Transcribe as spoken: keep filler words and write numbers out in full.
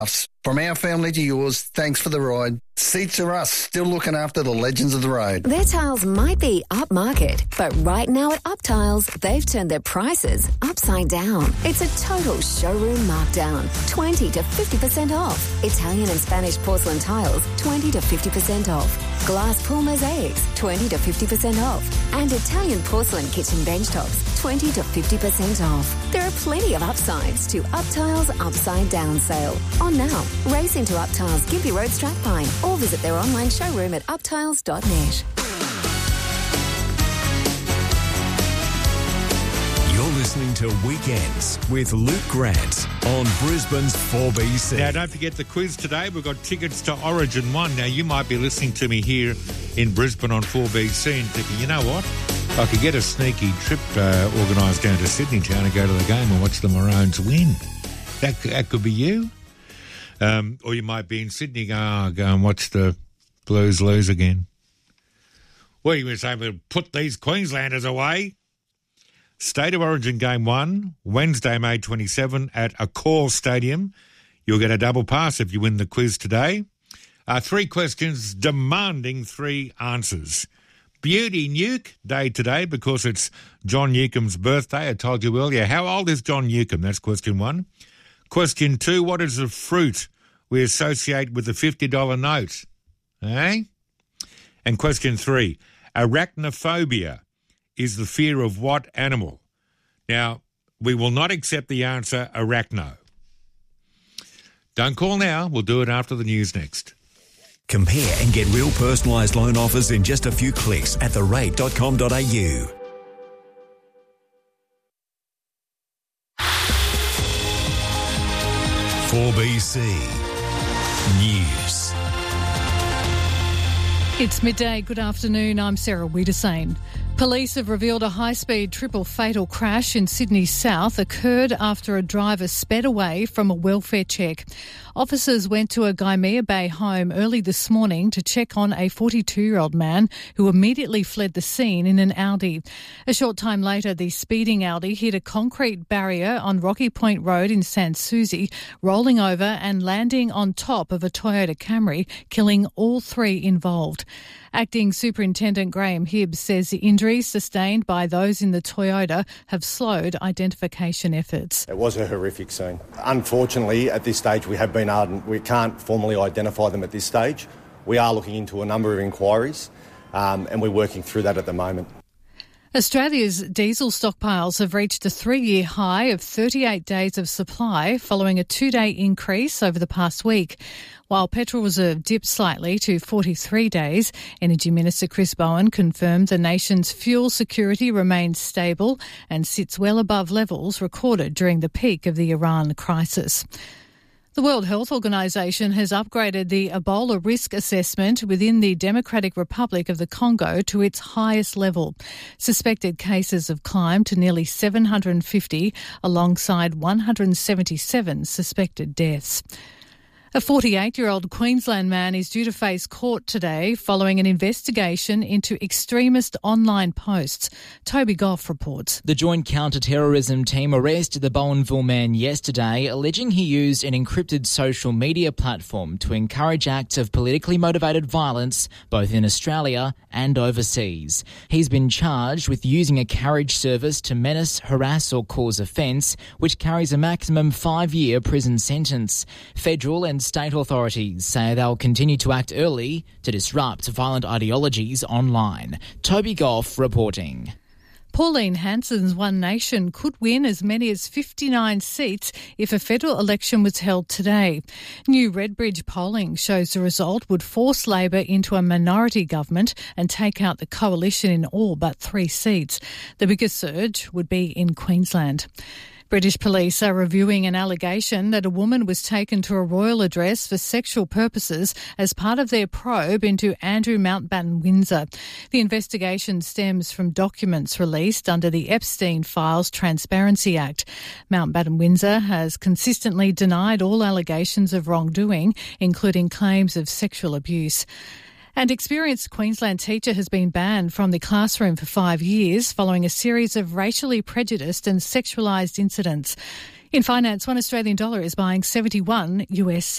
From our family to yours, thanks for the ride. Seats are us, still looking after the legends of the road. Their tiles might be upmarket, but right now at Up Tiles, they've turned their prices upside down. It's a total showroom markdown. twenty to fifty percent off. Italian and Spanish porcelain tiles, twenty to fifty percent off. Glass pool mosaics, twenty to fifty percent off. And Italian porcelain kitchen bench tops, twenty to fifty percent off. There are plenty of upsides to Up Tiles Upside Down sale. On now. Race into Up Tiles Gympie Road, Strathpine, or visit their online showroom at up tiles dot net. You're listening to Weekends with Luke Grant on Brisbane's four B C. Now, don't forget the quiz today. We've got tickets to Origin one. Now, you might be listening to me here in Brisbane on four B C and thinking, you know what? I could get a sneaky trip uh, organised down to Sydney Town and go to the game and watch the Maroons win. That, that could be you. Um, or you might be in Sydney going, oh, go and watch the Blues lose again. Well, you were saying, we'll put these Queenslanders away. State of Origin Game one, Wednesday, May twenty-seventh at Accor Stadium. You'll get a double pass if you win the quiz today. Uh, three questions demanding three answers. Beauty Nuke Day today because it's John Newcombe's birthday. I told you earlier. How old is John Newcombe? That's question one. Question two, what is the fruit we associate with the fifty dollar note? Eh? And question three, arachnophobia is the fear of what animal? Now, we will not accept the answer arachno. Don't call now. We'll do it after the news next. Compare and get real personalised loan offers in just a few clicks at the rate dot com dot a u. four B C News. It's midday. Good afternoon. I'm Sarah Wiedersane. Police have revealed a high-speed triple fatal crash in Sydney South occurred after a driver sped away from a welfare check. Officers went to a Gymea Bay home early this morning to check on a forty-two-year-old man who immediately fled the scene in an Audi. A short time later, the speeding Audi hit a concrete barrier on Rocky Point Road in Sans Souci, rolling over and landing on top of a Toyota Camry, killing all three involved. Acting Superintendent Graham Hibbs says the injuries sustained by those in the Toyota have slowed identification efforts. It was a horrific scene. Unfortunately, at this stage, we have been ardent. We can't formally identify them at this stage. We are looking into a number of inquiries, um, and we're working through that at the moment. Australia's diesel stockpiles have reached a three-year high of thirty-eight days of supply following a two-day increase over the past week. While petrol reserve dipped slightly to forty-three days, Energy Minister Chris Bowen confirmed the nation's fuel security remains stable and sits well above levels recorded during the peak of the Iran crisis. The World Health Organization has upgraded the Ebola risk assessment within the Democratic Republic of the Congo to its highest level. Suspected cases have climbed to nearly seven hundred fifty, alongside one hundred seventy-seven suspected deaths. A forty-eight-year-old Queensland man is due to face court today following an investigation into extremist online posts. Toby Goff reports. The Joint Counter-Terrorism Team arrested the Bowenville man yesterday, alleging he used an encrypted social media platform to encourage acts of politically motivated violence both in Australia and overseas. He's been charged with using a carriage service to menace, harass or cause offence, which carries a maximum five-year prison sentence. Federal and state authorities say they'll continue to act early to disrupt violent ideologies online. Toby Goff reporting. Pauline Hanson's One Nation could win as many as fifty-nine seats if a federal election was held today. New Redbridge polling shows the result would force Labor into a minority government and take out the coalition in all but three seats. The biggest surge would be in Queensland. British police are reviewing an allegation that a woman was taken to a royal address for sexual purposes as part of their probe into Andrew Mountbatten Windsor. The investigation stems from documents released under the Epstein Files Transparency Act. Mountbatten Windsor has consistently denied all allegations of wrongdoing, including claims of sexual abuse. An experienced Queensland teacher has been banned from the classroom for five years following a series of racially prejudiced and sexualised incidents. In finance, one Australian dollar is buying seventy-one U S cents.